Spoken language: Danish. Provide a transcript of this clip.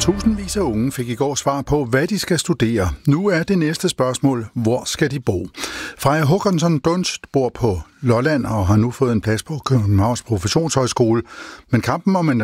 Tusindvis af unge fik i går svar på, hvad de skal studere. Nu er det næste spørgsmål, hvor skal de bo? Freja Håkansson Dunst bor på Lolland og har nu fået en plads på Københavns Professionshøjskole. Men kampen om en